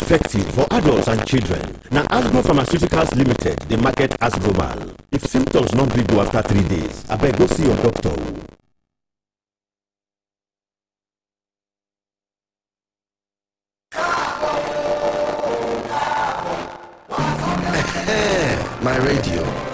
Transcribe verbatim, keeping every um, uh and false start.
effective for adults and children. Now, Asgro Pharmaceuticals Limited, they market Asgromal. If symptoms not be go after three days, I beg go see your doctor. My radio.